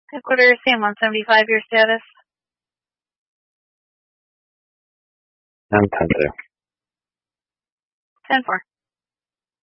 Headquarters, Sam 175, your status? I'm 10-2. 10-4.